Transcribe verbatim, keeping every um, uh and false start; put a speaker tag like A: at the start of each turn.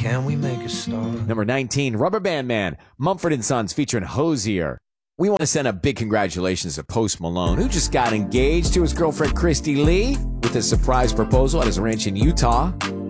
A: can we make a start?
B: Number nineteen, Rubber Band Man, Mumford and Sons featuring Hosier. We want to send a big congratulations to Post Malone, who just got engaged to his girlfriend Christy Lee with a surprise proposal at his ranch in Utah.